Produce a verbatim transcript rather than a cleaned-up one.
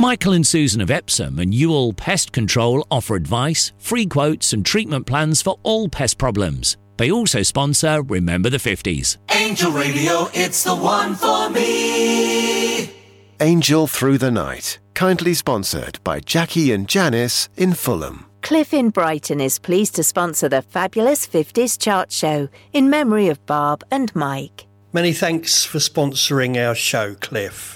Michael and Susan of Epsom and Ewell Pest Control offer advice, free quotes and treatment plans for all pest problems. They also sponsor Remember the fifties. Angel Radio, it's the one for me. Angel Through the Night, kindly sponsored by Jackie and Janice in Fulham. Cliff in Brighton is pleased to sponsor the fabulous fifties chart show in memory of Barb and Mike. Many thanks for sponsoring our show, Cliff.